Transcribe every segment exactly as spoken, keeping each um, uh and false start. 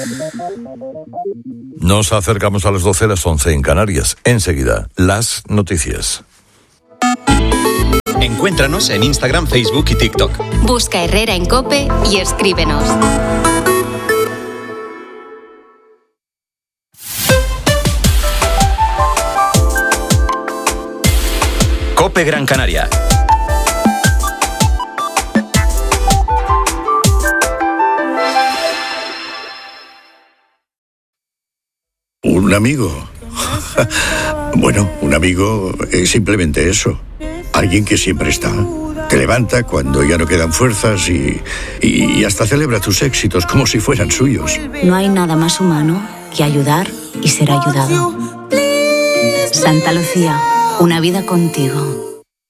Nos acercamos a las doce, las once en Canarias. Enseguida, las noticias. Encuéntranos en Instagram, Facebook y TikTok. Busca Herrera en COPE y escríbenos. COPE Gran Canaria. ¿Un amigo? Bueno, un amigo es simplemente eso. Alguien que siempre está. Te levanta cuando ya no quedan fuerzas y, y hasta celebra tus éxitos como si fueran suyos. No hay nada más humano que ayudar y ser ayudado. Santa Lucía, una vida contigo.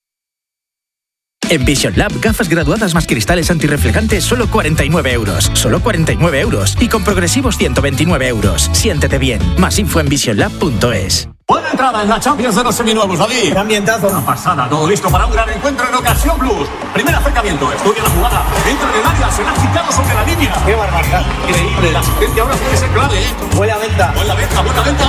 En Vision Lab, gafas graduadas más cristales antirreflejantes, solo cuarenta y nueve euros. Solo cuarenta y nueve euros. Y con progresivos ciento veintinueve euros. Siéntete bien. Más info en vision lab punto es. Buena entrada en la Champions de los seminuevos, David. Ambientazo. Una pasada, todo listo para un gran encuentro en Ocasión Plus. Primer acercamiento, estudia la jugada. Entra en el área, se la ha quitado sobre la línea. ¡Qué barbaridad! Increíble, la asistencia ahora puede ser clave, ¿eh? Buena venta. Buena venta, buena venta,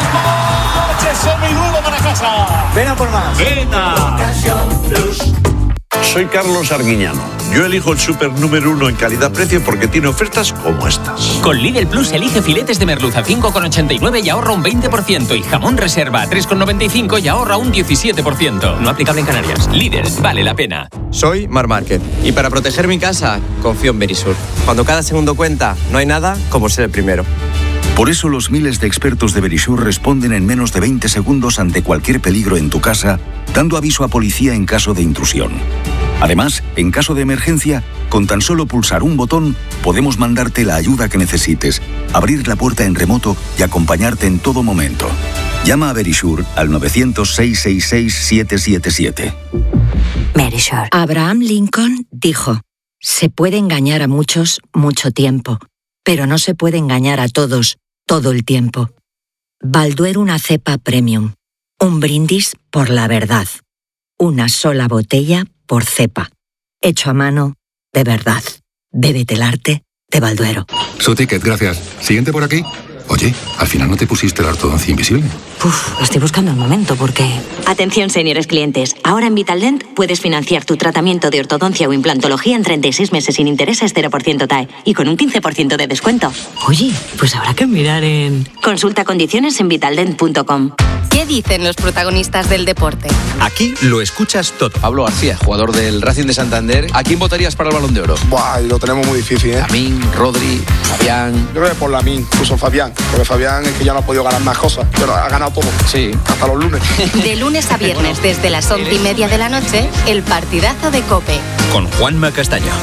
ojo. ¡Coche seminuevo para casa! Ven a por más. Venta. Ocasión Plus. Soy Carlos Arguiñano. Yo elijo el súper número uno en calidad-precio porque tiene ofertas como estas. Con Lidl Plus elige filetes de merluza a cinco con ochenta y nueve y ahorra un veinte por ciento. Y jamón reserva a tres con noventa y cinco y ahorra un diecisiete por ciento. No aplicable en Canarias. Lidl, vale la pena. Soy Mar Márquez. Y para proteger mi casa, confío en Verisur. Cuando cada segundo cuenta, no hay nada como ser el primero. Por eso los miles de expertos de Verisur responden en menos de veinte segundos ante cualquier peligro en tu casa, dando aviso a policía en caso de intrusión. Además, en caso de emergencia, con tan solo pulsar un botón, podemos mandarte la ayuda que necesites, abrir la puerta en remoto y acompañarte en todo momento. Llama a Verisur al nueve cero cero, seis seis seis, siete siete siete. Verisur. Abraham Lincoln dijo: se puede engañar a muchos mucho tiempo, pero no se puede engañar a todos todo el tiempo. Balduero, una cepa premium. Un brindis por la verdad. Una sola botella por cepa. Hecho a mano, de verdad. Bébete el arte de Balduero. Su ticket, gracias. Siguiente por aquí. Oye, al final no te pusiste la ortodoncia invisible. Uf, lo estoy buscando un momento porque... Atención, señores clientes. Ahora en Vitaldent puedes financiar tu tratamiento de ortodoncia o implantología en treinta y seis meses sin intereses, cero por ciento T A E y con un quince por ciento de descuento. Oye, pues habrá que mirar en... Consulta condiciones en vitaldent punto com. ¿Qué dicen los protagonistas del deporte? Aquí lo escuchas todo. Pablo García, jugador del Racing de Santander. ¿A quién votarías para el Balón de Oro? Buah, lo tenemos muy difícil, ¿eh? Lamín, Rodri, Fabián. Yo creo que por Lamín, incluso Fabián. Porque Fabián es que ya no ha podido ganar más cosas, pero ha ganado todo. Sí. Hasta los lunes. De lunes a viernes, desde las once y media de la noche, el partidazo de COPE. Con Juanma Castaño.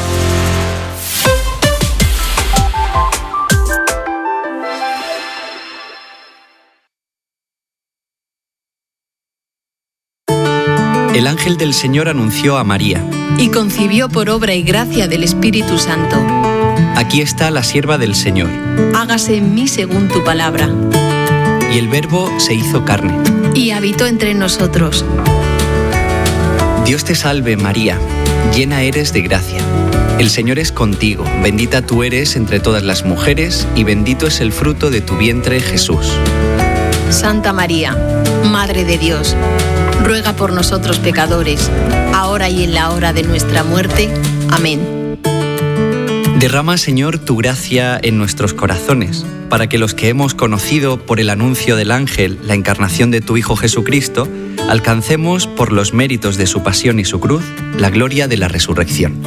El ángel del Señor anunció a María. Y concibió por obra y gracia del Espíritu Santo. Aquí está la sierva del Señor. Hágase en mí según tu palabra. Y el Verbo se hizo carne. Y habitó entre nosotros. Dios te salve, María, llena eres de gracia. El Señor es contigo, bendita tú eres entre todas las mujeres, y bendito es el fruto de tu vientre, Jesús. Santa María, Madre de Dios, ruega por nosotros pecadores, ahora y en la hora de nuestra muerte. Amén. Derrama, Señor, tu gracia en nuestros corazones, para que los que hemos conocido por el anuncio del ángel la encarnación de tu Hijo Jesucristo, alcancemos por los méritos de su pasión y su cruz la gloria de la resurrección.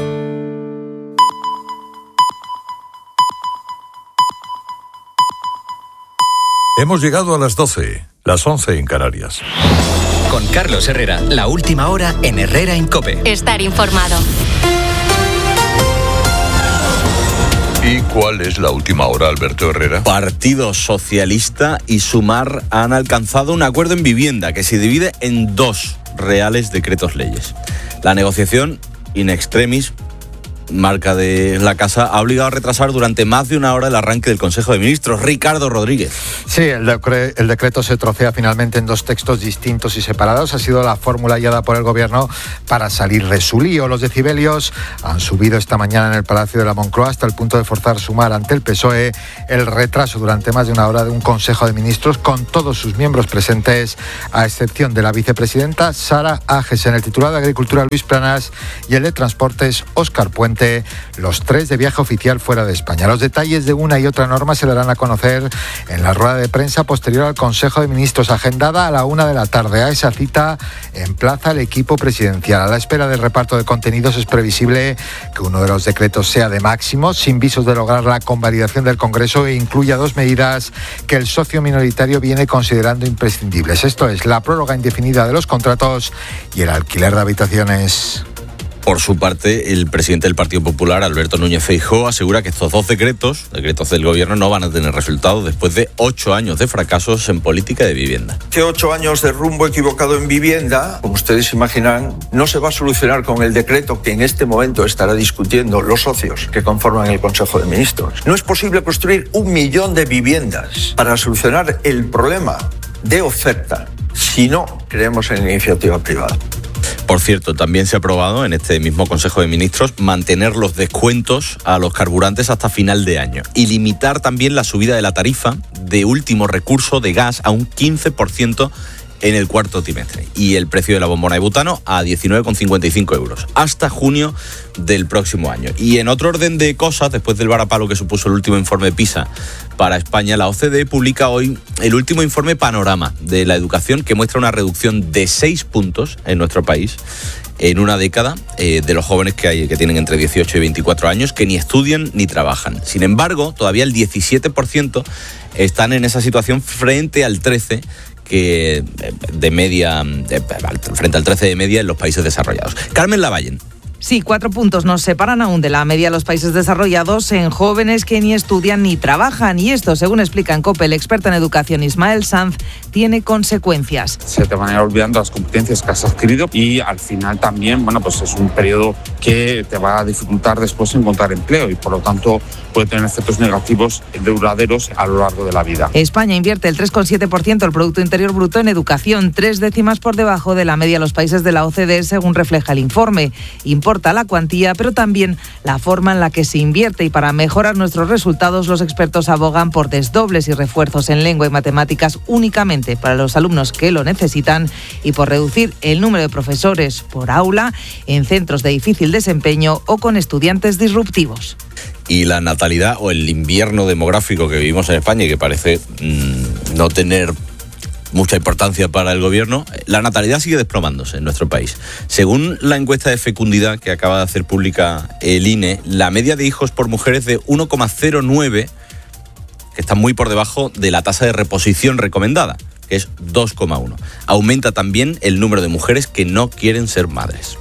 Hemos llegado a las doce, las once en Canarias. Con Carlos Herrera, la última hora en Herrera en COPE. Estar informado. ¿Y cuál es la última hora, Alberto Herrera? Partido Socialista y Sumar han alcanzado un acuerdo en vivienda que se divide en dos reales decretos leyes. La negociación in extremis marca de La Casa, ha obligado a retrasar durante más de una hora el arranque del Consejo de Ministros. Ricardo Rodríguez. Sí, el, decre- el decreto se trocea finalmente en dos textos distintos y separados. Ha sido la fórmula hallada por el Gobierno para salir de su lío. Los decibelios han subido esta mañana en el Palacio de la Moncloa hasta el punto de forzar sumar ante el P S O E el retraso durante más de una hora de un Consejo de Ministros con todos sus miembros presentes, a excepción de la vicepresidenta Sara Agesen, el titular de Agricultura Luis Planas y el de Transportes Óscar Puente, los tres de viaje oficial fuera de España. Los detalles de una y otra norma se darán a conocer en la rueda de prensa posterior al Consejo de Ministros, agendada a la una de la tarde. A esa cita emplaza el equipo presidencial. A la espera del reparto de contenidos es previsible que uno de los decretos sea de máximo, sin visos de lograr la convalidación del Congreso, e incluya dos medidas que el socio minoritario viene considerando imprescindibles. Esto es la prórroga indefinida de los contratos y el alquiler de habitaciones. Por su parte, el presidente del Partido Popular, Alberto Núñez Feijóo, asegura que estos dos decretos, decretos del Gobierno, no van a tener resultados después de ocho años de fracasos en política de vivienda. Este ocho años de rumbo equivocado en vivienda, como ustedes imaginan, no se va a solucionar con el decreto que en este momento estará discutiendo los socios que conforman el Consejo de Ministros. No es posible construir un millón de viviendas para solucionar el problema de oferta si no creemos en la iniciativa privada. Por cierto, también se ha aprobado en este mismo Consejo de Ministros mantener los descuentos a los carburantes hasta final de año y limitar también la subida de la tarifa de último recurso de gas a un quince por ciento en el cuarto trimestre y el precio de la bombona de butano a diecinueve con cincuenta y cinco euros hasta junio del próximo año. Y en otro orden de cosas, después del varapalo que supuso el último informe PISA para España, la O C D E publica hoy el último informe Panorama de la educación, que muestra una reducción de seis puntos en nuestro país en una década eh, de los jóvenes que hay, que tienen entre dieciocho y veinticuatro años, que ni estudian ni trabajan. Sin embargo, todavía el diecisiete por ciento están en esa situación frente al trece por ciento que de media, de, frente al trece de media en los países desarrollados. Carmen Lavallen. Sí, cuatro puntos nos separan aún de la media de los países desarrollados en jóvenes que ni estudian ni trabajan. Y esto, según explica en COPE el experto en educación Ismael Sanz, tiene consecuencias. Se te van a ir olvidando las competencias que has adquirido y al final también, bueno, pues es un periodo que te va a dificultar después encontrar empleo y por lo tanto puede tener efectos negativos duraderos a lo largo de la vida. España invierte el tres coma siete por ciento del Producto Interior Bruto en educación, tres décimas por debajo de la media de los países de la O C D E, según refleja el informe. Importa la cuantía, pero también la forma en la que se invierte, y para mejorar nuestros resultados, los expertos abogan por desdobles y refuerzos en lengua y matemáticas únicamente para los alumnos que lo necesitan y por reducir el número de profesores por aula en centros de difícil desempeño o con estudiantes disruptivos. Y la natalidad o el invierno demográfico que vivimos en España y que parece mmm, no tener mucha importancia para el gobierno, la natalidad sigue desplomándose en nuestro país. Según la encuesta de fecundidad que acaba de hacer pública el I N E, la media de hijos por mujer es de uno coma cero nueve, que está muy por debajo de la tasa de reposición recomendada, que es dos coma uno. Aumenta también el número de mujeres que no quieren ser madres.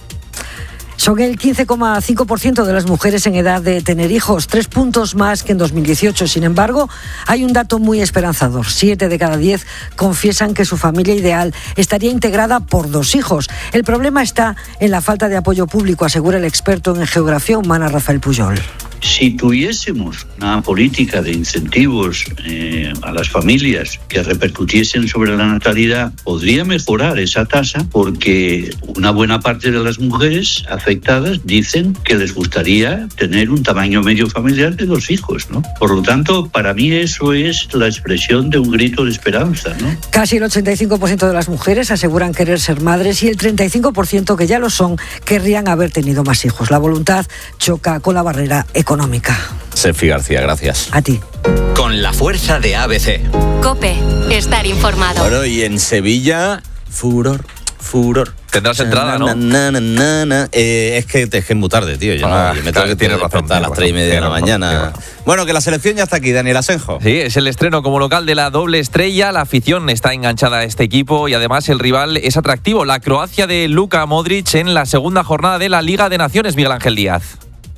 Son el quince coma cinco por ciento de las mujeres en edad de tener hijos, tres puntos más que en dos mil dieciocho. Sin embargo, hay un dato muy esperanzador. Siete de cada diez confiesan que su familia ideal estaría integrada por dos hijos. El problema está en la falta de apoyo público, asegura el experto en geografía humana Rafael Pujol. Si tuviésemos una política de incentivos eh, a las familias que repercutiesen sobre la natalidad, podría mejorar esa tasa, porque una buena parte de las mujeres afectadas dicen que les gustaría tener un tamaño medio familiar de dos hijos, ¿no? Por lo tanto, para mí eso es la expresión de un grito de esperanza, ¿no? Casi el ochenta y cinco por ciento de las mujeres aseguran querer ser madres y el treinta y cinco por ciento que ya lo son querrían haber tenido más hijos. La voluntad choca con la barrera económica. económica. Sefi García, gracias. A ti. Con la fuerza de A B C. COPE, estar informado. Bueno, y en Sevilla, furor, furor. Tendrás entrada, ¿no? Na, na, na, na. Eh, es que te dejé muy tarde, tío. Yo, ah, no, yo me tengo que tienes razón, a las tres y media de la mañana. Bueno, que la selección ya está aquí, Daniel Asenjo. Sí, es el estreno como local de la doble estrella. La afición está enganchada a este equipo y además el rival es atractivo. La Croacia de Luka Modric en la segunda jornada de la Liga de Naciones, Miguel Ángel Díaz.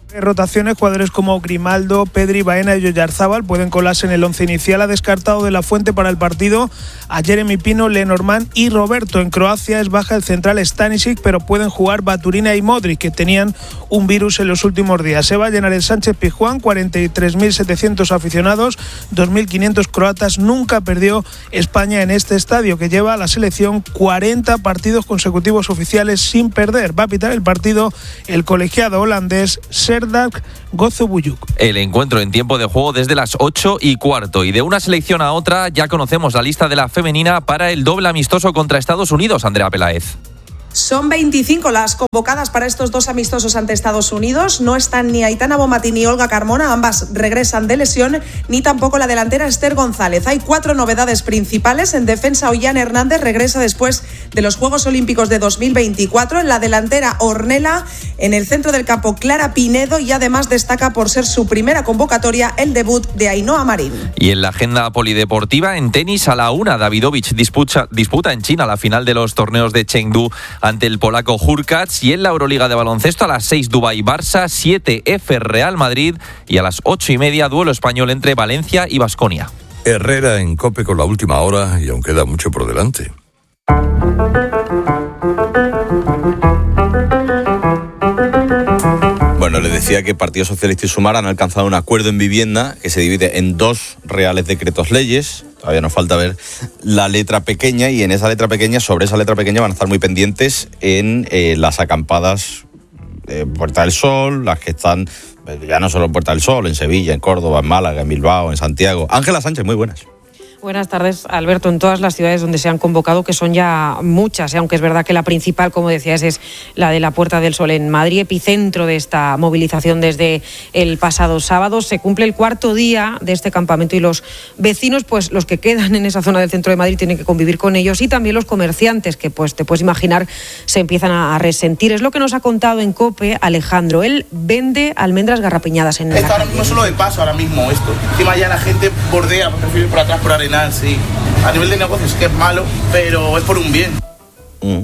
Rotaciones, jugadores como Grimaldo, Pedri, Baena y Oyarzábal pueden colarse en el once inicial. Ha descartado de la Fuente para el partido a Jeremy Pino, Lenormand y Roberto. En Croacia es baja el central Stanisic, pero pueden jugar Baturina y Modric, que tenían un virus en los últimos días. Se va a llenar el Sánchez Pizjuán, cuarenta y tres mil setecientos aficionados, dos mil quinientos croatas. Nunca perdió España en este estadio, que lleva a la selección cuarenta partidos consecutivos oficiales sin perder. Va a pitar el partido el colegiado holandés Serdar Gozubuyuk. El encuentro en tiempo de juego desde las ocho y cuarto. Y de una selección a otra ya conocemos la lista de la femenina para el doble amistoso contra Estados Unidos. Andrea Peláez. Son veinticinco las convocadas para estos dos amistosos ante Estados Unidos. No están ni Aitana Bonmatí ni Olga Carmona, ambas regresan de lesión, ni tampoco la delantera Esther González. Hay cuatro novedades principales. En defensa, Ollán Hernández regresa después de los Juegos Olímpicos de dos mil veinticuatro. En la delantera, Ornella. En el centro del campo, Clara Pinedo. Y además destaca por ser su primera convocatoria el debut de Ainhoa Marín. Y en la agenda polideportiva, en tenis, a la una, Davidovich disputa, disputa en China la final de los torneos de Chengdu ante el polaco Hurkacz. Y en la Euroliga de baloncesto, a las seis, Dubái Barça, siete F Real Madrid, y a las ocho y media, duelo español entre Valencia y Baskonia. Herrera en COPE con la última hora, y aún queda mucho por delante. Bueno, les decía que Partido Socialista y Sumar han alcanzado un acuerdo en vivienda que se divide en dos reales decretos leyes. Todavía nos falta ver la letra pequeña, y en esa letra pequeña, sobre esa letra pequeña, van a estar muy pendientes en eh, las acampadas de Puerta del Sol, las que están, ya no solo en Puerta del Sol, en Sevilla, en Córdoba, en Málaga, en Bilbao, en Santiago. Ángela Sánchez, muy buenas. Buenas tardes, Alberto. En todas las ciudades donde se han convocado, que son ya muchas, aunque es verdad que la principal, como decías, es la de la Puerta del Sol en Madrid, epicentro de esta movilización desde el pasado sábado. Se cumple el cuarto día de este campamento y los vecinos, pues los que quedan en esa zona del centro de Madrid, tienen que convivir con ellos, y también los comerciantes, que pues te puedes imaginar se empiezan a resentir. Es lo que nos ha contado en COPE Alejandro. Él vende almendras garrapiñadas en esto la ahora mismo es solo de paso, ahora mismo esto. Encima ya la gente bordea, prefiere ir por atrás, por arena. Sí, a nivel de negocios que es malo, pero es por un bien. Mm.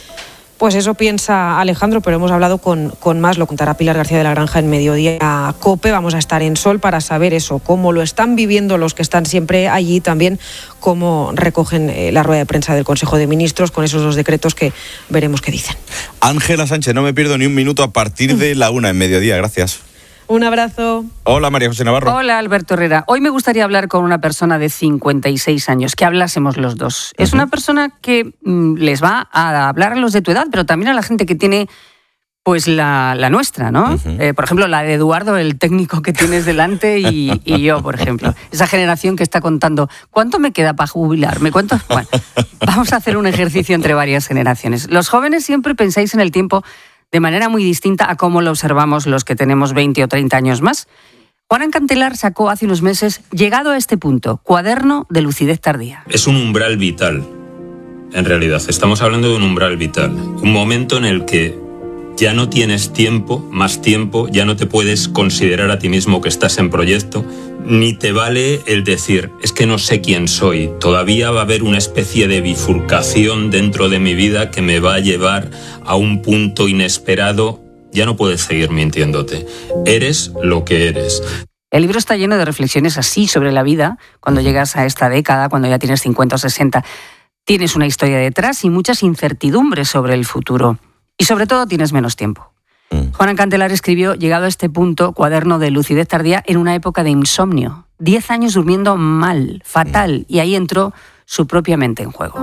Pues eso piensa Alejandro, pero hemos hablado con, con más, lo contará Pilar García de la Granja en Mediodía a COPE. Vamos a estar en Sol para saber eso, cómo lo están viviendo los que están siempre allí, también cómo recogen eh, la rueda de prensa del Consejo de Ministros con esos dos decretos que veremos qué dicen. Ángela Sánchez, no me pierdo ni un minuto a partir de la una en Mediodía, gracias. Un abrazo. Hola, María José Navarro. Hola, Alberto Herrera. Hoy me gustaría hablar con una persona de cincuenta y seis años, que hablásemos los dos. Uh-huh. Es una persona que mm, les va a hablar a los de tu edad, pero también a la gente que tiene pues la, la nuestra, ¿no? Uh-huh. Eh, por ejemplo, la de Eduardo, el técnico que tienes delante, y, y yo, por ejemplo. Esa generación que está contando, ¿cuánto me queda para jubilarme? ¿Cuánto? Bueno, vamos a hacer un ejercicio entre varias generaciones. Los jóvenes siempre pensáis en el tiempo de manera muy distinta a cómo lo observamos los que tenemos veinte o treinta años más. Juan Cantelar sacó hace unos meses, llegado a este punto, Cuaderno de lucidez tardía. Es un umbral vital, en realidad. Estamos hablando de un umbral vital. Un momento en el que ya no tienes tiempo, más tiempo, ya no te puedes considerar a ti mismo que estás en proyecto, ni te vale el decir, es que no sé quién soy. Todavía va a haber una especie de bifurcación dentro de mi vida que me va a llevar a un punto inesperado. Ya no puedes seguir mintiéndote. Eres lo que eres. El libro está lleno de reflexiones así sobre la vida, cuando llegas a esta década, cuando ya tienes cincuenta o sesenta. Tienes una historia detrás y muchas incertidumbres sobre el futuro. Y sobre todo tienes menos tiempo. Mm. Juan Cantelar escribió, llegado a este punto, Cuaderno de lucidez tardía, en una época de insomnio. Diez años durmiendo mal, fatal, y ahí entró su propia mente en juego.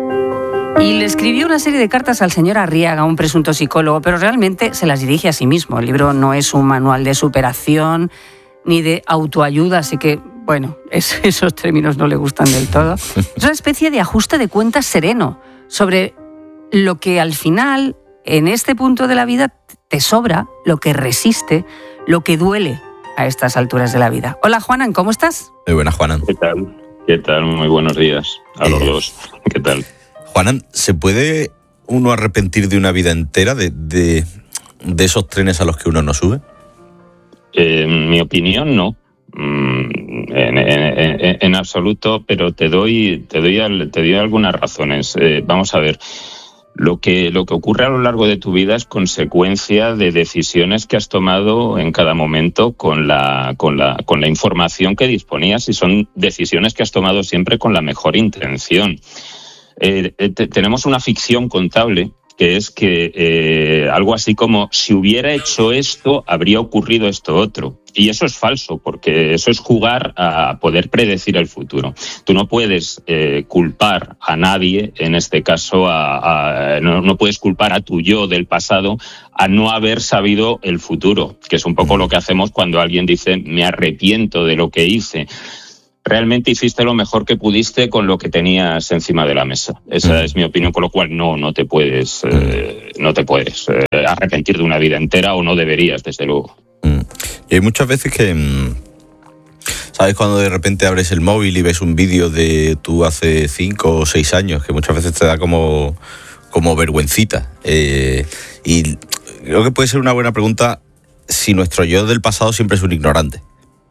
Y le escribió una serie de cartas al señor Arriaga, un presunto psicólogo, pero realmente se las dirige a sí mismo. El libro no es un manual de superación ni de autoayuda, así que, bueno, es, esos términos no le gustan del todo. Es una especie de ajuste de cuentas sereno sobre lo que al final, en este punto de la vida, te sobra, lo que resiste, lo que duele a estas alturas de la vida. Hola, Juanan, ¿cómo estás? Muy buenas, Juanan. ¿Qué tal? ¿Qué tal? Muy buenos días a los eh, dos. ¿Qué tal? Juanan, ¿se puede uno arrepentir de una vida entera de, de, de esos trenes a los que uno no sube? Eh, en mi opinión, no. Mm, en, en, en, en absoluto, pero te doy, te doy, te doy algunas razones. Eh, vamos a ver. Lo que, lo que ocurre a lo largo de tu vida es consecuencia de decisiones que has tomado en cada momento con la, con la, con la información que disponías, y son decisiones que has tomado siempre con la mejor intención. Eh, eh, te, tenemos una ficción contable que es que eh, algo así como si hubiera hecho esto, habría ocurrido esto otro. Y eso es falso, porque eso es jugar a poder predecir el futuro. Tú no puedes eh, culpar a nadie, en este caso, a, a, no, no puedes culpar a tu yo del pasado a no haber sabido el futuro, que es un poco lo que hacemos cuando alguien dice me arrepiento de lo que hice. Realmente hiciste lo mejor que pudiste con lo que tenías encima de la mesa. Esa es mi opinión, con lo cual no, no te puedes, eh, no te puedes eh, arrepentir de una vida entera, o no deberías, desde luego. Y hay muchas veces que, ¿sabes? Cuando de repente abres el móvil y ves un vídeo de tú hace cinco o seis años, que muchas veces te da como, como vergüencita. Eh, y creo que puede ser una buena pregunta si nuestro yo del pasado siempre es un ignorante.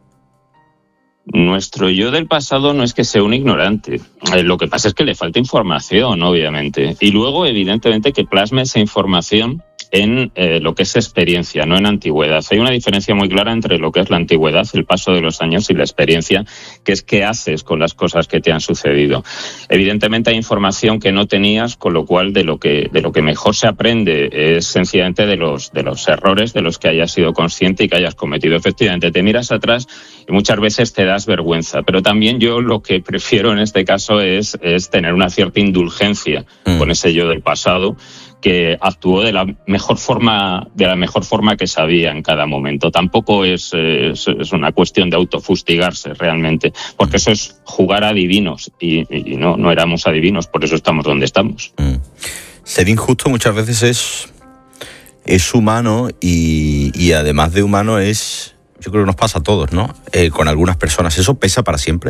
Nuestro yo del pasado no es que sea un ignorante. Eh, lo que pasa es que le falta información, obviamente. Y luego, evidentemente, que plasme esa información en eh, lo que es experiencia, no en antigüedad. Hay una diferencia muy clara entre lo que es la antigüedad, el paso de los años, y la experiencia, que es qué haces con las cosas que te han sucedido. Evidentemente hay información que no tenías, con lo cual de lo que, de lo que mejor se aprende es sencillamente de los, de los errores de los que hayas sido consciente y que hayas cometido. Efectivamente, te miras atrás y muchas veces te das vergüenza, pero también yo lo que prefiero en este caso es, es tener una cierta indulgencia mm. con ese yo del pasado, que actuó de la mejor forma, de la mejor forma que sabía en cada momento. Tampoco es, es, es una cuestión de autofustigarse realmente, porque eso es jugar a adivinos, y, y no, no éramos adivinos, por eso estamos donde estamos. Mm. Ser injusto muchas veces es, es humano, y, y además de humano es, yo creo que nos pasa a todos, ¿no? Eh, con algunas personas, ¿eso pesa para siempre?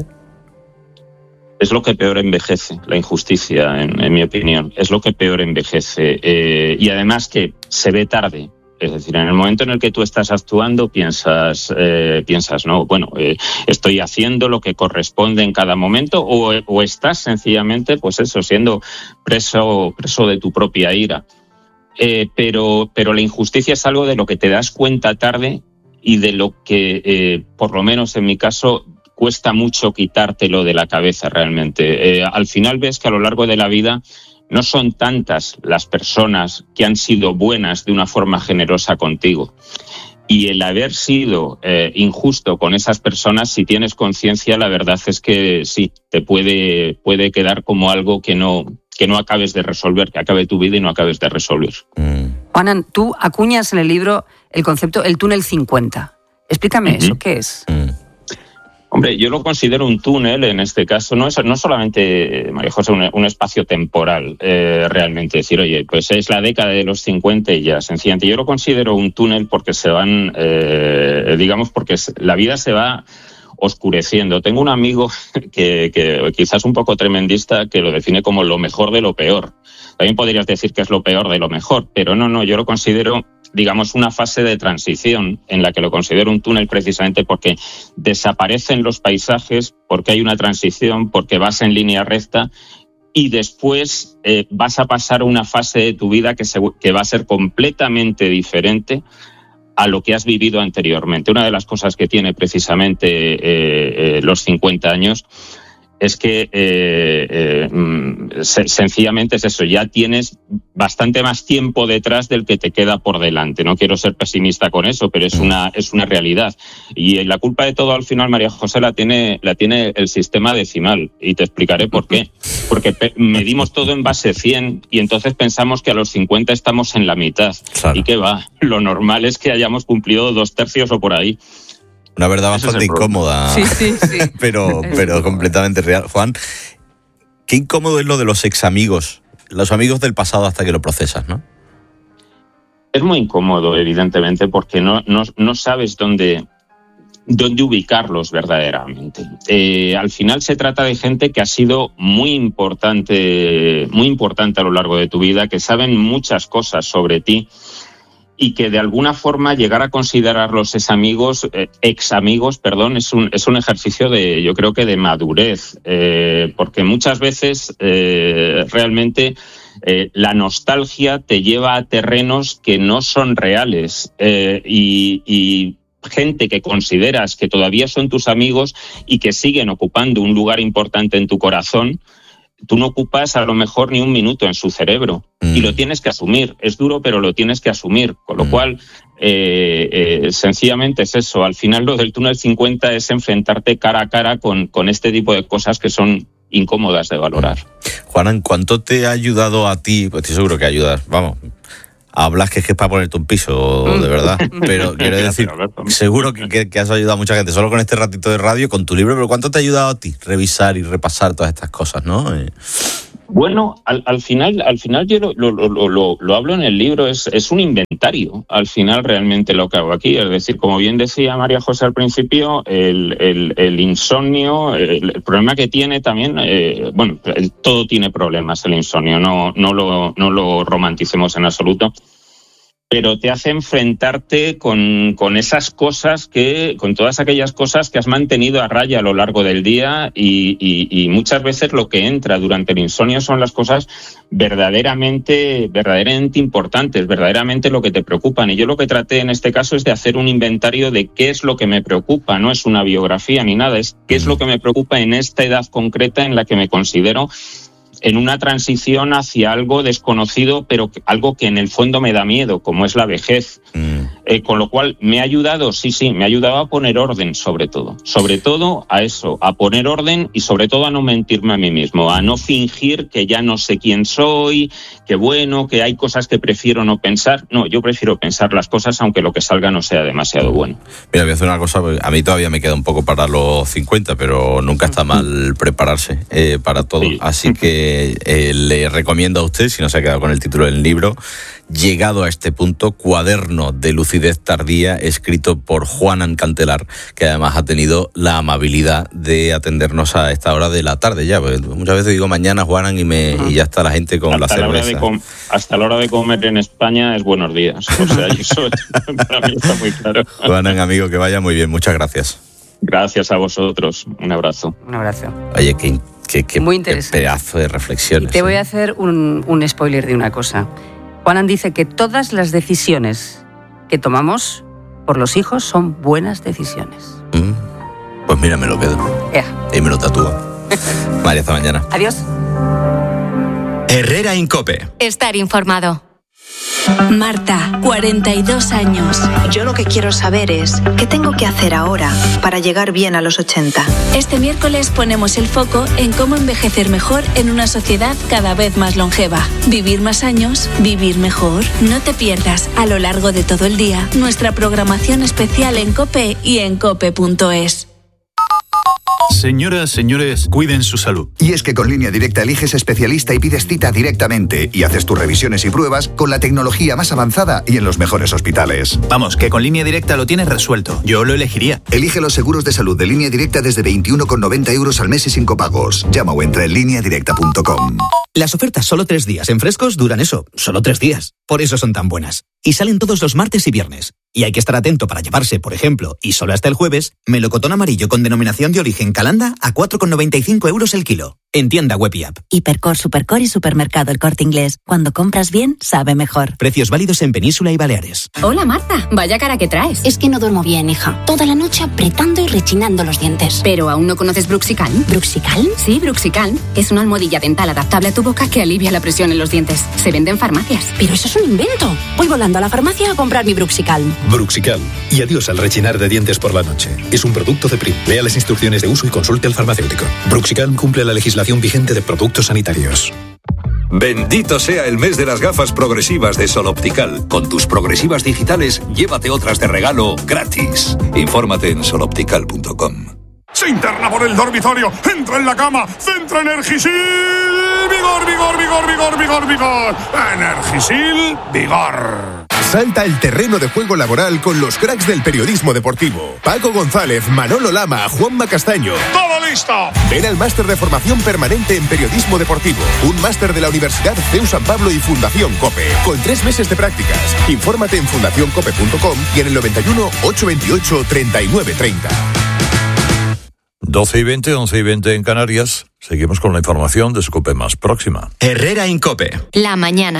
Es lo que peor envejece, la injusticia, en, en mi opinión. Es lo que peor envejece. Eh, y además que se ve tarde. Es decir, en el momento en el que tú estás actuando, piensas, eh, piensas, no, bueno, eh, estoy haciendo lo que corresponde en cada momento, o, o estás sencillamente, pues eso, siendo preso, preso de tu propia ira. Eh, pero, pero la injusticia es algo de lo que te das cuenta tarde, y de lo que, eh, por lo menos en mi caso, cuesta mucho quitártelo de la cabeza realmente. Eh, al final ves que a lo largo de la vida no son tantas las personas que han sido buenas de una forma generosa contigo. Y el haber sido eh, injusto con esas personas, si tienes conciencia, la verdad es que sí, te puede, puede quedar como algo que no, que no acabes de resolver, que acabe tu vida y no acabes de resolver. Mm. Juanan, tú acuñas en el libro el concepto el túnel cincuenta. Explícame uh-huh. eso, ¿qué es? Mm. Hombre, yo lo considero un túnel, en este caso, no es no solamente, María José, un, un espacio temporal, eh, realmente, decir, oye, pues es la década de los cincuenta y ya, sencillamente. Yo lo considero un túnel porque se van, eh, digamos, porque la vida se va oscureciendo. Tengo un amigo que, que quizás un poco tremendista, que lo define como lo mejor de lo peor. También podrías decir que es lo peor de lo mejor, pero no, no, yo lo considero, digamos, una fase de transición, en la que lo considero un túnel precisamente porque desaparecen los paisajes, porque hay una transición, porque vas en línea recta, y después eh, vas a pasar una fase de tu vida que, se, que va a ser completamente diferente a lo que has vivido anteriormente. Una de las cosas que tiene precisamente eh, eh, los cincuenta años es que eh, eh, se, sencillamente es eso, ya tienes bastante más tiempo detrás del que te queda por delante. No quiero ser pesimista con eso, pero es una, es una realidad. Y la culpa de todo al final, María José, la tiene, la tiene el sistema decimal, y te explicaré por qué. Porque pe- medimos todo en base cien, y entonces pensamos que a los cincuenta estamos en la mitad. Claro. Y que va, lo normal es que hayamos cumplido dos tercios o por ahí. Una verdad bastante incómoda, sí, sí, sí. pero, pero completamente real. Juan, qué incómodo es lo de los ex amigos, los amigos del pasado hasta que lo procesas, ¿no? Es muy incómodo, evidentemente, porque no, no, no sabes dónde, dónde ubicarlos verdaderamente. Eh, al final se trata de gente que ha sido muy importante, muy importante a lo largo de tu vida, que saben muchas cosas sobre ti, y que de alguna forma llegar a considerarlos ex amigos, eh, ex amigos, perdón, es un es un ejercicio de, yo creo que de madurez, eh, porque muchas veces eh, realmente eh, la nostalgia te lleva a terrenos que no son reales eh, y, y gente que consideras que todavía son tus amigos y que siguen ocupando un lugar importante en tu corazón, tú no ocupas a lo mejor ni un minuto en su cerebro mm. y lo tienes que asumir. Es duro, pero lo tienes que asumir. Con lo mm. cual, eh, eh, sencillamente es eso. Al final lo del túnel cincuenta es enfrentarte cara a cara con, con este tipo de cosas que son incómodas de valorar. Juanan, ¿cuánto te ha ayudado a ti? Pues estoy seguro que ayudas, vamos, hablas que es que es para ponerte un piso, de verdad, pero quiero decir, seguro que, que, que has ayudado a mucha gente, solo con este ratito de radio, con tu libro, pero ¿cuánto te ha ayudado a ti revisar y repasar todas estas cosas, no? Eh... Bueno, al, al final, al final yo lo, lo, lo, lo, lo hablo en el libro, es, es un inventario, al final realmente lo que hago aquí, es decir, como bien decía María José al principio, el, el, el insomnio, el, el problema que tiene también, eh, bueno, el, todo tiene problemas el insomnio, no, no, lo, no lo romanticemos en absoluto, pero te hace enfrentarte con, con esas cosas que, con todas aquellas cosas que has mantenido a raya a lo largo del día y, y, y muchas veces lo que entra durante el insomnio son las cosas verdaderamente, verdaderamente importantes, verdaderamente lo que te preocupan. Y yo lo que traté en este caso es de hacer un inventario de qué es lo que me preocupa, no es una biografía ni nada, es qué es lo que me preocupa en esta edad concreta en la que me considero en una transición hacia algo desconocido, pero algo que en el fondo me da miedo, como es la vejez. Mm. Eh, con lo cual me ha ayudado, sí, sí, me ha ayudado a poner orden sobre todo. Sobre todo a eso, a poner orden y sobre todo a no mentirme a mí mismo, a no fingir que ya no sé quién soy, que bueno, que hay cosas que prefiero no pensar. No, yo prefiero pensar las cosas aunque lo que salga no sea demasiado bueno. Mira, voy a hacer una cosa, a mí todavía me queda un poco para los cincuenta, pero nunca está mal prepararse eh, para todo. Sí. Así que eh, le recomiendo a usted, si no se ha quedado con el título del libro, Llegado a este punto, cuaderno de lucidez tardía, escrito por Juanan Cantelar, que además ha tenido la amabilidad de atendernos a esta hora de la tarde ya. Porque muchas veces digo mañana, Juanan, y, me, y ya está la gente con hasta la cerveza. La com- hasta la hora de comer en España es buenos días. O sea, eso para mí está muy claro. Juanan, amigo, que vaya muy bien. Muchas gracias. Gracias a vosotros. Un abrazo. Un abrazo. Oye, qué, qué, qué, muy qué pedazo de reflexiones. Y te voy ¿eh? a hacer un, un spoiler de una cosa. Juanan dice que todas las decisiones que tomamos por los hijos son buenas decisiones. Mm, pues mira, me lo quedo. Yeah. Y me lo tatúo. María, hasta mañana. Adiós. Herrera Incope. Estar informado. Marta, cuarenta y dos años. Yo lo que quiero saber es qué tengo que hacer ahora para llegar bien a los ochenta. Este miércoles ponemos el foco en cómo envejecer mejor en una sociedad cada vez más longeva. Vivir más años, vivir mejor. No te pierdas a lo largo de todo el día nuestra programación especial en COPE y en cope punto es. Señoras, señores, cuiden su salud. Y es que con Línea Directa eliges especialista y pides cita directamente y haces tus revisiones y pruebas con la tecnología más avanzada y en los mejores hospitales. Vamos, que con Línea Directa lo tienes resuelto. Yo lo elegiría. Elige los seguros de salud de Línea Directa desde veintiuno con noventa euros al mes y sin copagos. Llama o entra en línea directa punto com. Las ofertas solo tres días en Frescos duran eso, solo tres días. Por eso son tan buenas. Y salen todos los martes y viernes. Y hay que estar atento para llevarse, por ejemplo, y solo hasta el jueves, melocotón amarillo con denominación de origen Calanda a cuatro con noventa y cinco euros el kilo. En tienda web y app. Hipercor, Supercor y Supermercado El Corte Inglés. Cuando compras bien, sabe mejor. Precios válidos en Península y Baleares. Hola Marta, vaya cara que traes. Es que no duermo bien, hija. Toda la noche apretando y rechinando los dientes. ¿Pero aún no conoces Bruxicalm? ¿Bruxicalm? Sí, Bruxicalm. Es una almohadilla dental adaptable a tu boca que alivia la presión en los dientes. Se vende en farmacias. Pero eso es un invento. Voy volando a la farmacia a comprar mi Bruxicalm. Bruxicalm. Y adiós al rechinar de dientes por la noche. Es un producto de Prim. Lea las instrucciones de uso y consulte al farmacéutico. Bruxicalm cumple la legislación vigente de productos sanitarios. Bendito sea el mes de las gafas progresivas de Sol Optical. Con tus progresivas digitales, llévate otras de regalo gratis. Infórmate en sol optical punto com. Se interna por el dormitorio, entra en la cama, centra Energisil, vigor, vigor, vigor, vigor, vigor, vigor, Energisil, vigor. Salta el terreno de juego laboral con los cracks del periodismo deportivo. Paco González, Manolo Lama, Juanma Castaño. ¡Todo listo! Ven al máster de formación permanente en periodismo deportivo. Un máster de la Universidad C E U San Pablo y Fundación COPE. Con tres meses de prácticas. Infórmate en fundación cope punto com y en el noventa y uno, ochocientos veintiocho, treinta y nueve treinta. doce y veinte, once y veinte en Canarias. Seguimos con la información de su COPE más próxima. Herrera en COPE. La mañana.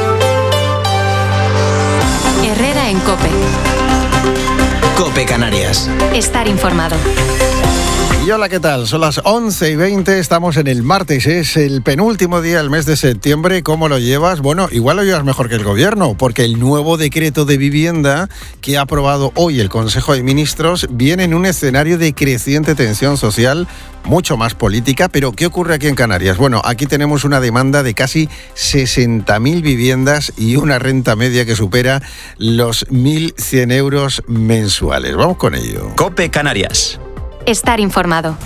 Herrera en COPE. COPE Canarias. Estar informado. Y hola, ¿qué tal? Son las once y veinte, estamos en el martes, es el penúltimo día del mes de septiembre. ¿Cómo lo llevas? Bueno, igual lo llevas mejor que el gobierno, porque el nuevo decreto de vivienda que ha aprobado hoy el Consejo de Ministros viene en un escenario de creciente tensión social, mucho más política. Pero ¿qué ocurre aquí en Canarias? Bueno, aquí tenemos una demanda de casi sesenta mil viviendas y una renta media que supera los mil cien euros mensuales. Vamos con ello. COPE Canarias. Estar informado.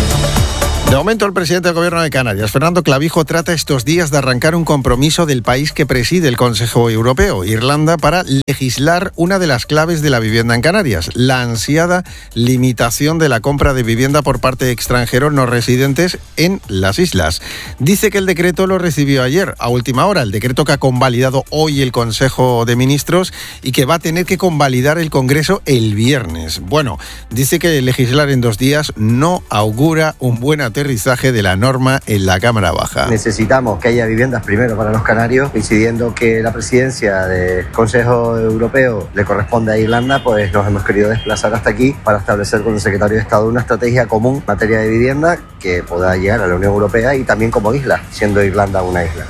De momento, el presidente del Gobierno de Canarias, Fernando Clavijo, trata estos días de arrancar un compromiso del país que preside el Consejo Europeo, Irlanda, para legislar una de las claves de la vivienda en Canarias, la ansiada limitación de la compra de vivienda por parte de extranjeros no residentes en las islas. Dice que el decreto lo recibió ayer, a última hora, el decreto que ha convalidado hoy el Consejo de Ministros y que va a tener que convalidar el Congreso el viernes. Bueno, dice que legislar en dos días no augura un buen aterrizaje de la norma en la Cámara Baja. Necesitamos que haya viviendas primero para los canarios, coincidiendo que la presidencia del Consejo Europeo le corresponde a Irlanda, pues nos hemos querido desplazar hasta aquí para establecer con el secretario de Estado una estrategia común en materia de vivienda que pueda llegar a la Unión Europea y también como isla, siendo Irlanda una isla.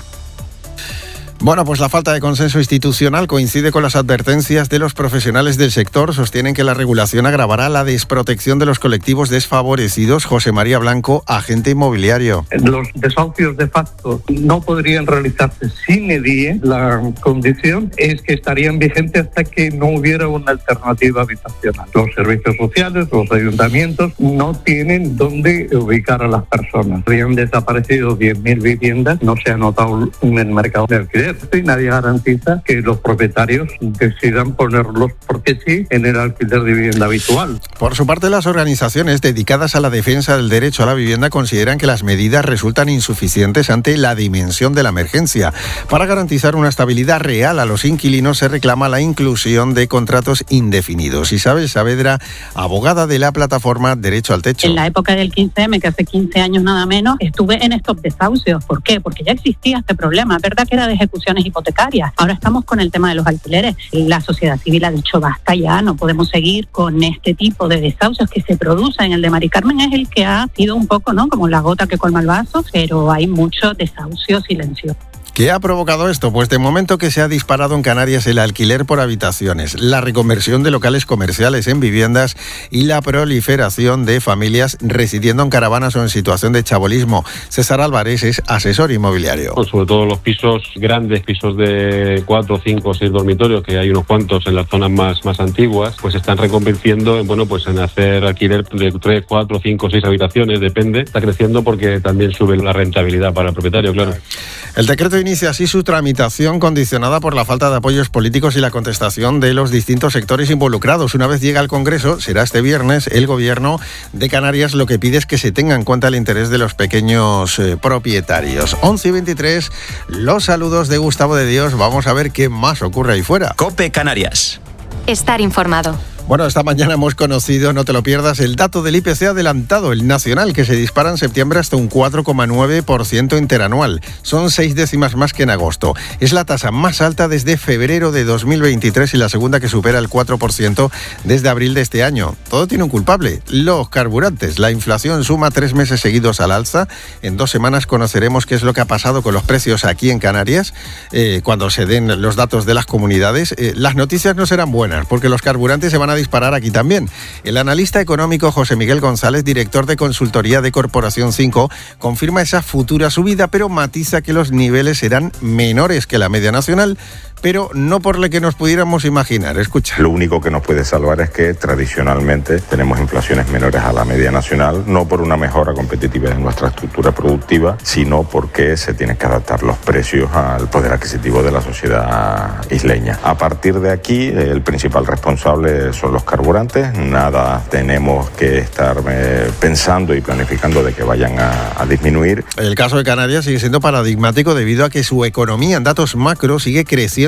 Bueno, pues la falta de consenso institucional coincide con las advertencias de los profesionales del sector. Sostienen que la regulación agravará la desprotección de los colectivos desfavorecidos. José María Blanco, agente inmobiliario. Los desahucios de facto no podrían realizarse sin edie. La condición es que estarían vigentes hasta que no hubiera una alternativa habitacional. Los servicios sociales, los ayuntamientos no tienen dónde ubicar a las personas. Habían desaparecido diez mil viviendas, no se ha notado en el mercado de alquiler. Y nadie garantiza que los propietarios decidan ponerlos porque sí en el alquiler de vivienda habitual. Por su parte, las organizaciones dedicadas a la defensa del derecho a la vivienda consideran que las medidas resultan insuficientes ante la dimensión de la emergencia. Para garantizar una estabilidad real a los inquilinos se reclama la inclusión de contratos indefinidos. Isabel Saavedra, abogada de la plataforma Derecho al Techo. En la época del quince eme, que hace quince años nada menos, estuve en estos desahucios. ¿Por qué? Porque ya existía este problema. Es verdad que era de ejecución hipotecarias. Ahora estamos con el tema de los alquileres. La sociedad civil ha dicho basta ya, no podemos seguir con este tipo de desahucios que se producen. El de Mari Carmen es el que ha sido un poco, ¿no?, como la gota que colma el vaso, pero hay muchos desahucios silenciosos. ¿Qué ha provocado esto? Pues de momento que se ha disparado en Canarias el alquiler por habitaciones, la reconversión de locales comerciales en viviendas y la proliferación de familias residiendo en caravanas o en situación de chabolismo. César Álvarez es asesor inmobiliario. Pues sobre todo los pisos grandes, pisos de cuatro, cinco, seis dormitorios, que hay unos cuantos en las zonas más, más antiguas, pues se están reconvirtiendo en, bueno, pues en hacer alquiler de tres, cuatro, cinco, seis habitaciones, depende. Está creciendo porque también sube la rentabilidad para el propietario, claro. El decreto inicia así su tramitación condicionada por la falta de apoyos políticos y la contestación de los distintos sectores involucrados. Una vez llega al Congreso, será este viernes, el Gobierno de Canarias lo que pide es que se tenga en cuenta el interés de los pequeños eh, propietarios. once y veintitrés, los saludos de Gustavo de Dios. Vamos a ver qué más ocurre ahí fuera. COPE Canarias. Estar informado. Bueno, esta mañana hemos conocido, no te lo pierdas, el dato del I P C adelantado, el nacional, que se dispara en septiembre hasta un cuatro coma nueve por ciento interanual. Son seis décimas más que en agosto. Es la tasa más alta desde febrero de dos mil veintitrés y la segunda que supera el cuatro por ciento desde abril de este año. Todo tiene un culpable, los carburantes. La inflación suma tres meses seguidos al alza. En dos semanas conoceremos qué es lo que ha pasado con los precios aquí en Canarias, eh, cuando se den los datos de las comunidades. Eh, las noticias no serán buenas, porque los carburantes se van a disparar aquí también. El analista económico José Miguel González, director de consultoría de Corporación cinco, confirma esa futura subida, pero matiza que los niveles serán menores que la media nacional, pero no por lo que nos pudiéramos imaginar. Escucha. Lo único que nos puede salvar es que tradicionalmente tenemos inflaciones menores a la media nacional, no por una mejora competitiva de nuestra estructura productiva, sino porque se tienen que adaptar los precios al poder adquisitivo de la sociedad isleña. A partir de aquí, el principal responsable son los carburantes. Nada tenemos que estar eh, pensando y planificando de que vayan a, a disminuir. El caso de Canarias sigue siendo paradigmático debido a que su economía en datos macro sigue creciendo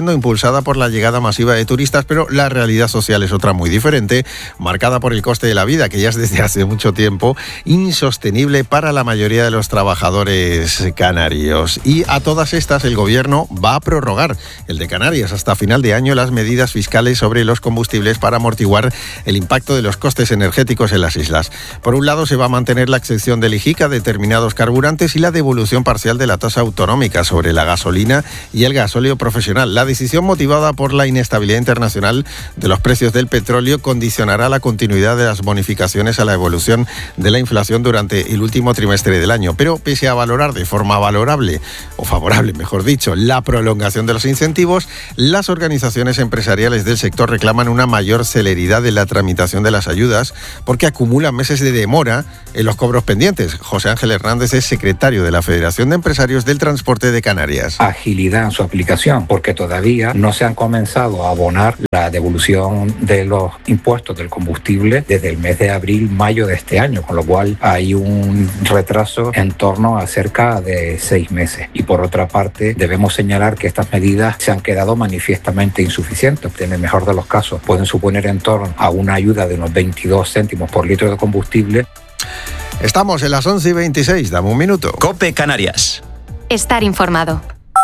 creciendo, impulsada por la llegada masiva de turistas, pero la realidad social es otra muy diferente, marcada por el coste de la vida, que ya es desde hace mucho tiempo insostenible para la mayoría de los trabajadores canarios. Y a todas estas el gobierno va a prorrogar, el de Canarias, hasta final de año, las medidas fiscales sobre los combustibles para amortiguar el impacto de los costes energéticos en las islas. Por un lado, se va a mantener la exención del I J I C a determinados carburantes y la devolución parcial de la tasa autonómica sobre la gasolina y el gasóleo profesional. La decisión, motivada por la inestabilidad internacional de los precios del petróleo, condicionará la continuidad de las bonificaciones a la evolución de la inflación durante el último trimestre del año. Pero pese a valorar de forma valorable, o favorable mejor dicho, la prolongación de los incentivos, las organizaciones empresariales del sector reclaman una mayor celeridad en la tramitación de las ayudas porque acumulan meses de demora en los cobros pendientes. José Ángel Hernández es secretario de la Federación de Empresarios del Transporte de Canarias. Agilidad en su aplicación, porque todavía no se han comenzado a abonar la devolución de los impuestos del combustible desde el mes de abril, mayo de este año, con lo cual hay un retraso en torno a cerca de seis meses. Y por otra parte, debemos señalar que estas medidas se han quedado manifiestamente insuficientes. En el mejor de los casos, pueden suponer en torno a una ayuda de unos veintidós céntimos por litro de combustible. Estamos en las once y veintiséis, dame un minuto. COPE Canarias. Estar informado.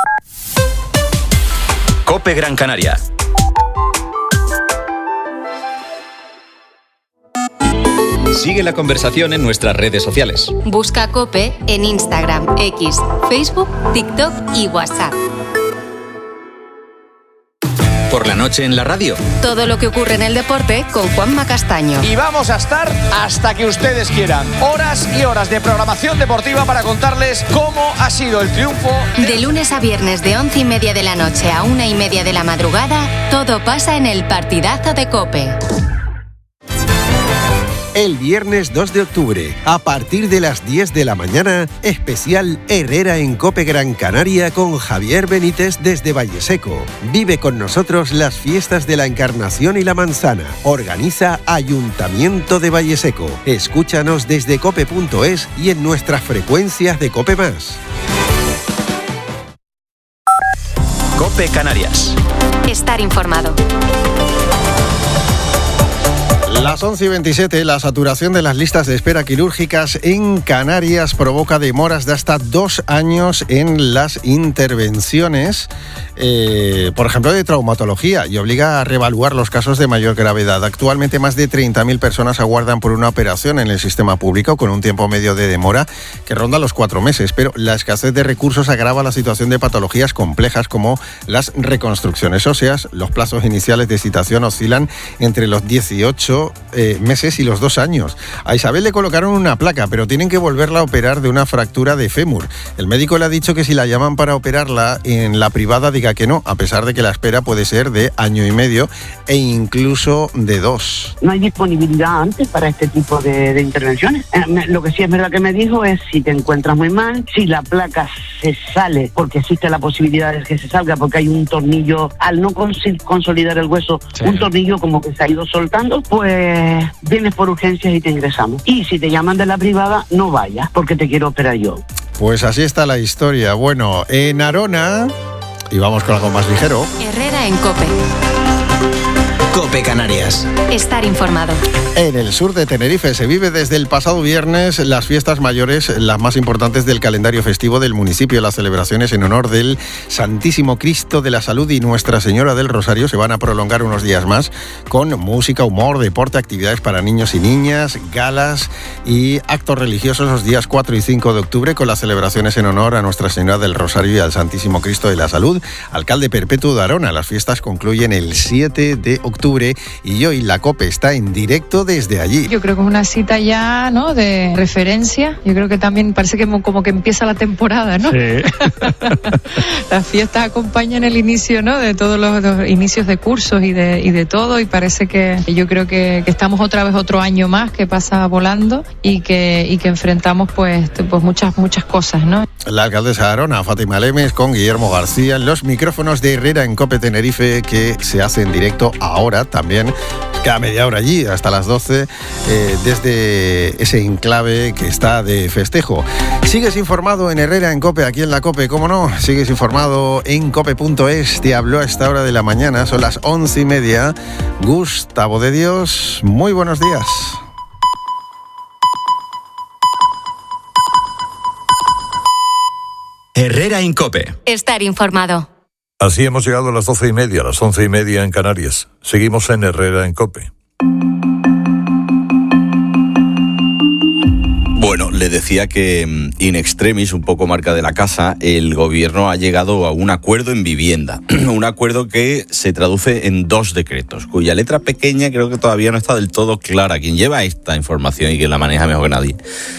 COPE Gran Canaria. Sigue la conversación en nuestras redes sociales. Busca COPE en Instagram, X, Facebook, TikTok y WhatsApp. Por la noche en la radio. Todo lo que ocurre en el deporte con Juanma Castaño. Y vamos a estar hasta que ustedes quieran. Horas y horas de programación deportiva para contarles cómo ha sido el triunfo. De lunes a viernes de once y media de la noche a una y media de la madrugada, todo pasa en el partidazo de COPE. El viernes dos de octubre, a partir de las diez de la mañana, especial Herrera en COPE Gran Canaria con Javier Benítez desde Valleseco. Vive con nosotros las fiestas de la Encarnación y la Manzana. Organiza Ayuntamiento de Valleseco. Escúchanos desde cope punto es y en nuestras frecuencias de COPE más. COPE Canarias. Estar informado. Las once y veintisiete, la saturación de las listas de espera quirúrgicas en Canarias provoca demoras de hasta dos años en las intervenciones, eh, por ejemplo, de traumatología, y obliga a reevaluar los casos de mayor gravedad. Actualmente más de treinta mil personas aguardan por una operación en el sistema público con un tiempo medio de demora que ronda los cuatro meses, pero la escasez de recursos agrava la situación de patologías complejas como las reconstrucciones óseas. Los plazos iniciales de citación oscilan entre los dieciocho Eh, meses y los dos años. A Isabel le colocaron una placa, pero tienen que volverla a operar de una fractura de fémur. El médico le ha dicho que si la llaman para operarla en la privada diga que no, a pesar de que la espera puede ser de año y medio e incluso de dos. No hay disponibilidad antes para este tipo de, de intervenciones. Eh, me, lo que sí es verdad que me dijo es si te encuentras muy mal, si la placa se sale, porque existe la posibilidad de que se salga, porque hay un tornillo, al no cons- consolidar el hueso, sí. Un tornillo como que se ha ido soltando, pues vienes por urgencias y te ingresamos. Y si te llaman de la privada, no vayas, porque te quiero operar yo. Pues así está la historia. Bueno, en Arona, y vamos con algo más ligero. Herrera en COPE. COPE Canarias. Estar informado. En el sur de Tenerife se vive desde el pasado viernes las fiestas mayores, las más importantes del calendario festivo del municipio. Las celebraciones en honor del Santísimo Cristo de la Salud y Nuestra Señora del Rosario se van a prolongar unos días más con música, humor, deporte, actividades para niños y niñas, galas y actos religiosos los días cuatro y cinco de octubre con las celebraciones en honor a Nuestra Señora del Rosario y al Santísimo Cristo de la Salud. Alcalde perpetuo de Arona, las fiestas concluyen el siete de octubre y hoy la COPE está en directo desde allí. Yo creo que es una cita ya, ¿no?, de referencia. Yo creo que también parece que como que empieza la temporada, ¿no? Sí. Las fiestas acompañan el inicio, ¿no?, de todos los, los inicios de cursos y de, y de todo, y parece que yo creo que, que estamos otra vez otro año más que pasa volando y que, y que enfrentamos pues, pues muchas, muchas cosas, ¿no? La alcaldesa de Arona, Fátima Lemes, con Guillermo García, los micrófonos de Herrera en COPE Tenerife, que se hace en directo ahora también. cada media hora allí, hasta las doce, eh, desde ese enclave que está de festejo. Sigues informado en Herrera en COPE, aquí en la COPE, ¿cómo no? Sigues informado en cope punto es. Te habló a esta hora de la mañana, son las once y media. Gustavo de Dios, muy buenos días. Herrera en COPE. Estar informado. Así hemos llegado a las doce y media, a las once y media en Canarias. Seguimos en Herrera en COPE. Bueno, le decía que in extremis, un poco marca de la casa, el gobierno ha llegado a un acuerdo en vivienda. Un acuerdo que se traduce en dos decretos, cuya letra pequeña creo que todavía no está del todo clara. Quien lleva esta información y quien la maneja mejor que nadie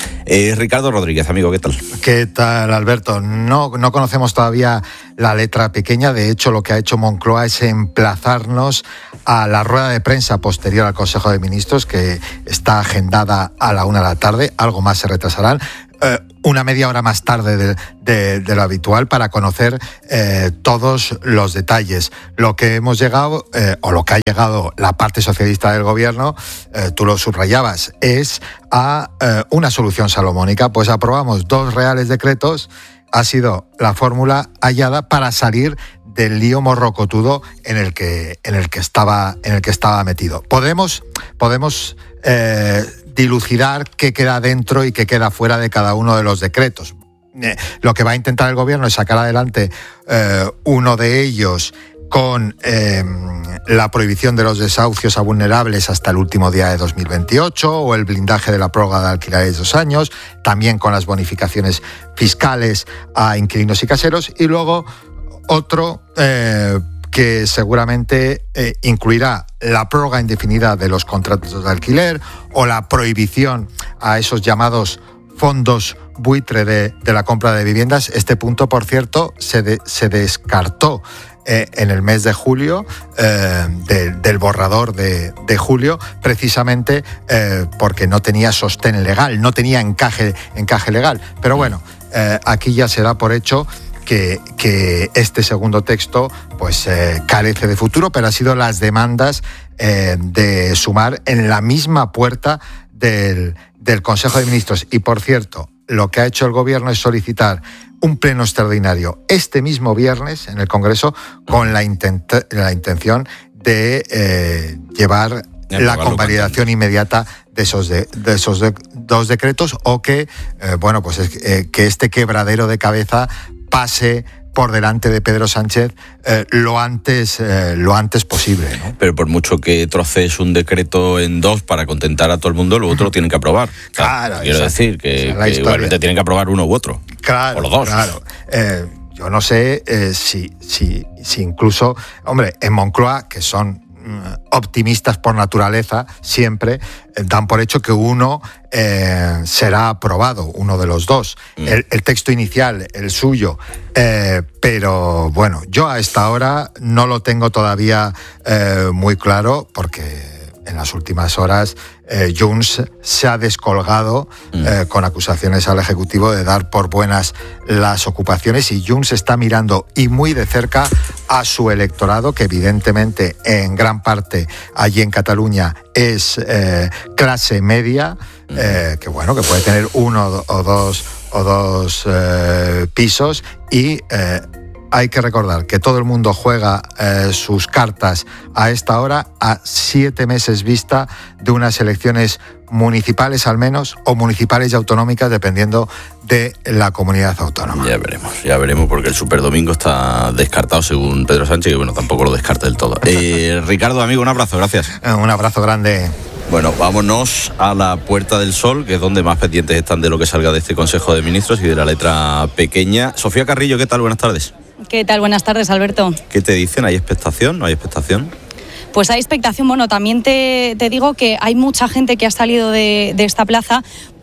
es Ricardo Rodríguez. Amigo, ¿qué tal? ¿Qué tal, Alberto? No, no conocemos todavía la letra pequeña. De hecho, lo que ha hecho Moncloa es emplazarnos a la rueda de prensa posterior al Consejo de Ministros, que está agendada a la una de la tarde. Algo más se retrasarán. Eh, una media hora más tarde de, de, de lo habitual para conocer eh, todos los detalles. Lo que hemos llegado, eh, o lo que ha llegado la parte socialista del gobierno, eh, tú lo subrayabas, es a eh, una solución salomónica. Pues aprobamos dos reales decretos, ha sido la fórmula hallada para salir del lío morrocotudo en el que, en el que estaba, en el que estaba metido. Podemos, podemos eh, dilucidar qué queda dentro y qué queda fuera de cada uno de los decretos. Eh, lo que va a intentar el gobierno es sacar adelante eh, uno de ellos con eh, la prohibición de los desahucios a vulnerables hasta el último día de dos mil veintiocho, o el blindaje de la prórroga de alquileres de dos años, también con las bonificaciones fiscales a inquilinos y caseros, y luego otro eh, que seguramente eh, incluirá la prórroga indefinida de los contratos de alquiler o la prohibición a esos llamados fondos buitre de, de la compra de viviendas. Este punto, por cierto, se, de, se descartó eh, en el mes de julio, eh, de, del borrador de, de julio, precisamente eh, porque no tenía sostén legal, no tenía encaje, encaje legal. Pero bueno, eh, aquí ya se da por hecho Que, que este segundo texto pues eh, carece de futuro, pero ha sido las demandas eh, de sumar en la misma puerta del, del Consejo de Ministros. Y por cierto, lo que ha hecho el gobierno es solicitar un pleno extraordinario este mismo viernes en el Congreso con la, intent- la intención de eh, llevar la convalidación inmediata de esos, de, de esos de, dos decretos, o que, eh, bueno, pues es, eh, que este quebradero de cabeza pase por delante de Pedro Sánchez eh, lo antes eh, lo antes posible, ¿no? Pero por mucho que trocees un decreto en dos para contentar a todo el mundo, lo otro lo tienen que aprobar. Claro, quiero exacto. decir que, O sea, que igualmente tienen que aprobar uno u otro. Claro, o los dos. Claro. Eh, yo no sé eh, si, si, si incluso, hombre, en Moncloa, que son optimistas por naturaleza, siempre eh, dan por hecho que uno eh, será aprobado, uno de los dos. Mm. El, el texto inicial, el suyo, eh, pero bueno, yo a esta hora no lo tengo todavía eh, muy claro, porque en las últimas horas eh, Junts se ha descolgado mm. eh, con acusaciones al Ejecutivo de dar por buenas las ocupaciones, y Junts está mirando y muy de cerca a su electorado, que evidentemente en gran parte allí en Cataluña es eh, clase media, mm. eh, que bueno, que puede tener uno o dos, o dos eh, pisos, y eh, hay que recordar que todo el mundo juega eh, sus cartas a esta hora, a siete meses vista de unas elecciones municipales al menos, o municipales y autonómicas, dependiendo de la comunidad autónoma. Ya veremos, ya veremos, porque el superdomingo está descartado según Pedro Sánchez, y bueno, tampoco lo descarta del todo. Eh, Ricardo, amigo, un abrazo, gracias. Eh, un abrazo grande. Bueno, vámonos a la Puerta del Sol, que es donde más pendientes están de lo que salga de este Consejo de Ministros y de la letra pequeña. Sofía Carrillo, ¿qué tal? Buenas tardes. ¿Qué tal? Buenas tardes, Alberto. ¿Qué te dicen? ¿Hay expectación? ¿No hay expectación? Pues hay expectación. Bueno, también te, te digo que hay mucha gente que ha salido de, de esta plaza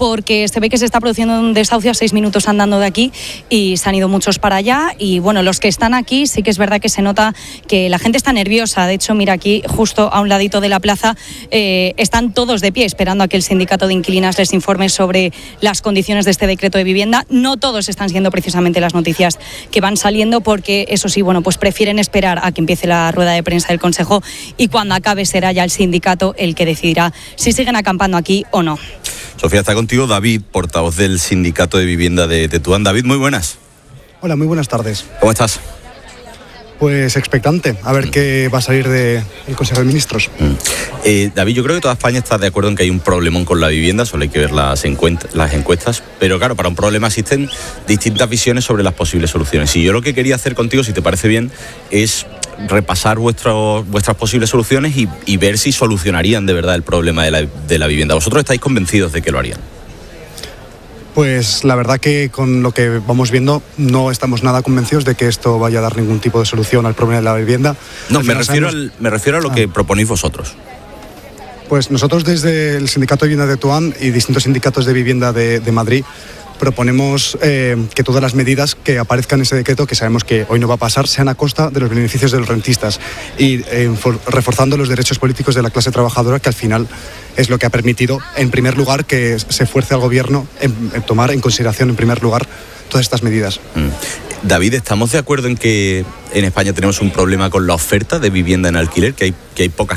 porque se ve que se está produciendo un desahucio a seis minutos andando de aquí y se han ido muchos para allá. Y bueno, los que están aquí sí que es verdad que se nota que la gente está nerviosa. De hecho, mira, aquí justo a un ladito de la plaza eh, están todos de pie esperando a que el sindicato de inquilinas les informe sobre las condiciones de este decreto de vivienda. No todos están siendo precisamente las noticias que van saliendo, porque eso sí, bueno, pues prefieren esperar a que empiece la rueda de prensa del Consejo, y cuando acabe será ya el sindicato el que decidirá si siguen acampando aquí o no. Sofía, está contigo David, portavoz del sindicato de vivienda de Tetuán. David, muy buenas. Hola, muy buenas tardes. ¿Cómo estás? Pues expectante, a ver mm. qué va a salir del Consejo de Ministros. Mm. Eh, David, yo creo que toda España está de acuerdo en que hay un problemón con la vivienda, solo hay que ver las, encuent- las encuestas, pero claro, para un problema existen distintas visiones sobre las posibles soluciones. Y yo lo que quería hacer contigo, si te parece bien, es repasar vuestro, vuestras posibles soluciones y, y ver si solucionarían de verdad el problema de la, de la vivienda. ¿Vosotros estáis convencidos de que lo harían? Pues la verdad que con lo que vamos viendo no estamos nada convencidos de que esto vaya a dar ningún tipo de solución al problema de la vivienda. No, me refiero, al, me refiero a lo ah. que proponéis vosotros. Pues nosotros desde el Sindicato de Vivienda de Tetuán y distintos sindicatos de vivienda de, de Madrid proponemos eh, que todas las medidas que aparezcan en ese decreto, que sabemos que hoy no va a pasar, sean a costa de los beneficios de los rentistas y eh, for, reforzando los derechos políticos de la clase trabajadora, que al final es lo que ha permitido, en primer lugar, que se fuerce al gobierno en, en tomar en consideración, en primer lugar, todas estas medidas. Mm. David, ¿estamos de acuerdo en que en España tenemos un problema con la oferta de vivienda en alquiler, que hay, que hay pocas